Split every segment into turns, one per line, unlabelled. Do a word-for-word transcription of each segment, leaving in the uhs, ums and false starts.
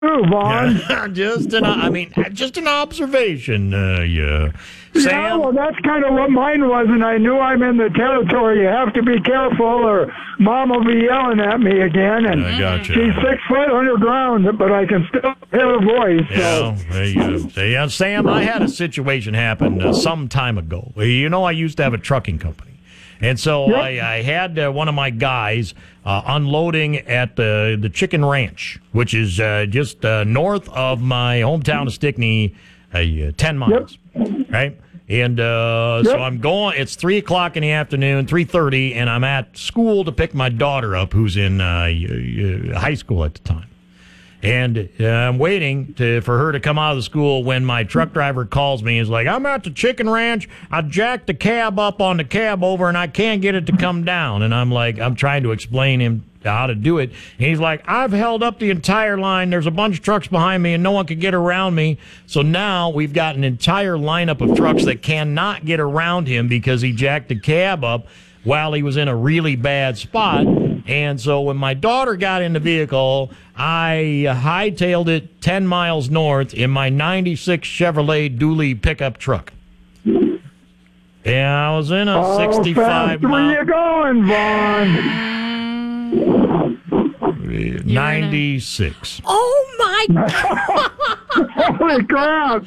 Vaughn.
Yeah, just an, I mean, just an observation. Uh, yeah.
Yeah,
Sam?
well, that's kind of what mine was, and I knew I'm in the territory. You have to be careful, or Mom will be yelling at me again. And
I gotcha.
she's six foot underground, but I can still hear her voice.
Yeah,
So.
there you go. So, yeah, Sam, I had a situation happen uh, some time ago. You know, I used to have a trucking company. And so
Yep.
I, I had uh, one of my guys uh, unloading at the, the Chicken Ranch, which is uh, just uh, north of my hometown of Stickney, uh, ten miles. Yep. Right? And uh,
Yep.
so I'm going, it's three o'clock in the afternoon, three thirty, and I'm at school to pick my daughter up, who's in uh, uh, high school at the time. And uh, I'm waiting to, for her to come out of the school when my truck driver calls me. He's like, I'm at the Chicken Ranch. I jacked the cab up on the cab over, and I can't get it to come down. And I'm like, I'm trying to explain him how to do it. And he's like, I've held up the entire line. There's a bunch of trucks behind me, and no one can get around me. So now we've got an entire lineup of trucks that cannot get around him because he jacked the cab up while he was in a really bad spot. And so when my daughter got in the vehicle, I hightailed it ten miles north in my ninety-six Chevrolet Dually pickup truck. Yeah, I was in a
Oh,
sixty-five
fast. Where you going, Vaughn?
ninety-six.
Oh, my God.
Holy crap.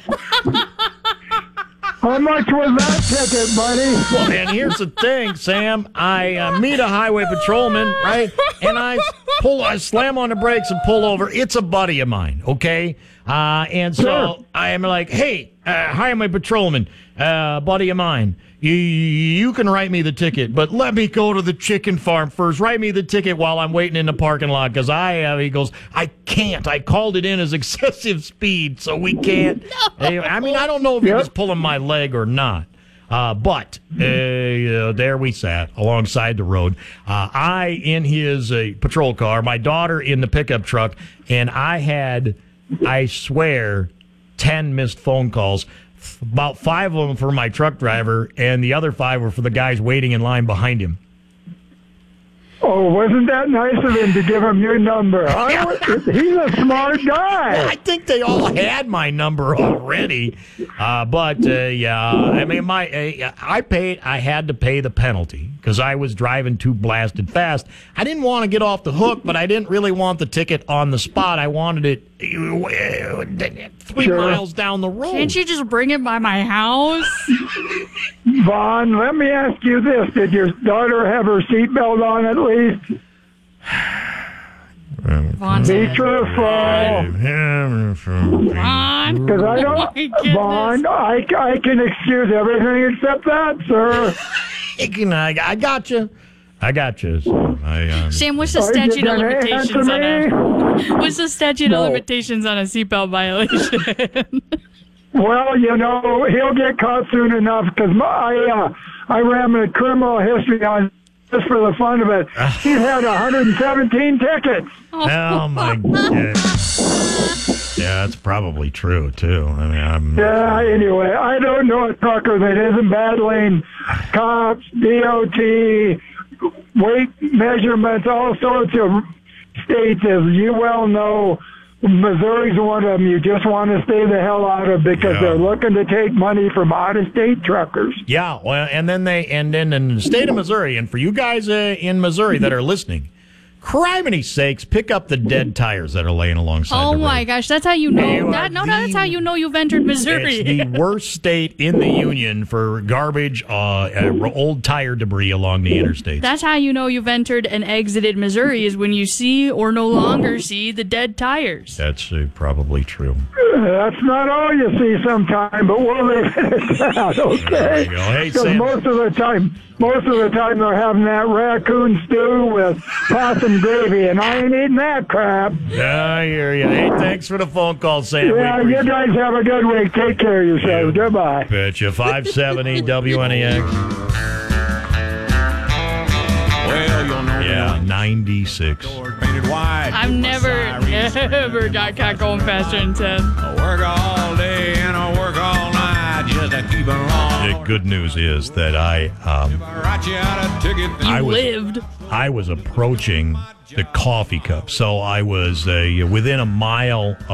How much was that ticket, buddy?
Well, and here's the thing, Sam. I uh, meet a highway patrolman, right? And I pull, I slam on the brakes and pull over. It's a buddy of mine, okay? Uh, and so
Sure.
I am like, hey, uh, highway patrolman, uh, buddy of mine, you, you can write me the ticket, but let me go to the chicken farm first. Write me the ticket while I'm waiting in the parking lot because I, uh, he goes, I can't. I called it in as excessive speed, so we can't. No. I mean, I don't know if he
Yep.
was pulling my leg or not. Uh, but uh, uh, there we sat alongside the road. Uh, I in his uh, patrol car, my daughter in the pickup truck, and I had, I swear, ten missed phone calls. About five of them for my truck driver, and the other five were for the guys waiting in line behind him.
Oh, wasn't that nice of him to give him your number? I was, he's a smart guy.
I think they all had my number already, uh, but uh, yeah, I mean, my uh, I paid. I had to pay the penalty because I was driving too blasted fast. I didn't want to get off the hook, but I didn't really want the ticket on the spot. I wanted it uh, three
Sure.
miles down the road.
Can't you just bring it by my house?
Vaughn, let me ask you this. Did your daughter have her seatbelt on at least?
Vaughn
Be
said,
truthful.
Vaughn.
Because I
Oh,
don't,
my goodness.
Vaughn, I, I can excuse everything except that, sir.
I, I got you. I got you. So I, um,
Sam, what's the
Are you
statute of
gonna
limitations on
answer
a what's the statute
No.
of limitations on a seatbelt violation?
Well, you know, he'll get caught soon enough because I, uh, I ran a criminal history on just for the fun of it. He's had one hundred seventeen tickets.
oh my god. Yeah, that's probably true too. I mean, I'm.
Yeah, anyway, I don't know a trucker that isn't battling cops, D O T, weight measurements, all sorts of states, as you well know. Missouri's one of them you just want to stay the hell out of because
Yeah.
they're looking to take money from out-of-state truckers.
Yeah, well, and then they, and then in the state of Missouri, and for you guys uh, in Missouri that are listening, criminy sakes, pick up the dead tires that are laying alongside
Oh
the road.
my gosh, that's how you know.
You
That,
are
no,
the-
that's how you know you've entered Missouri.
It's the worst state in the union for garbage, uh, uh, old tire debris along the interstate.
That's how you know you've entered and exited Missouri is when you see or no longer see the dead tires.
That's uh, probably true.
That's not all you see sometime, but we'll leave it at that, okay?
There you go. Hey,
Because
Sam.
most of the time, most of the time they're having that raccoon stew with possum gravy, and I ain't eating that crap.
Yeah, I hear you. Hey, thanks for the phone call, Sam.
Yeah,
we
you
appreciate
guys have a good week. Take care of yourselves. Goodbye.
Betcha. five seventy W N E X.
Well, you'll know
Yeah, ninety-six.
painted white.
I've never, ever got caught going faster than ten.
I work all day and I work all night. just a keep it wrong.
The good news is that I um,
Write you out a ticket.
You
I was-
lived.
I was approaching the coffee cup, so I was uh, within a mile